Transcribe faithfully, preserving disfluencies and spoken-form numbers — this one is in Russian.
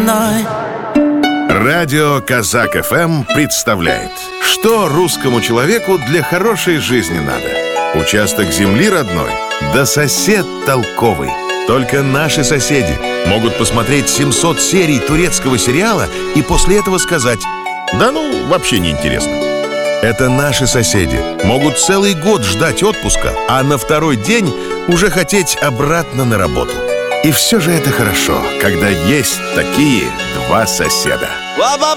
мной. Радио Казак эф эм представляет, что русскому человеку для хорошей жизни надо. Участок земли родной, да сосед толковый. Только наши соседи могут посмотреть семьсот серий турецкого сериала и после этого сказать: да ну, вообще не интересно. Это наши соседи могут целый год ждать отпуска, а на второй день уже хотеть обратно на работу. И все же это хорошо, когда есть такие два соседа.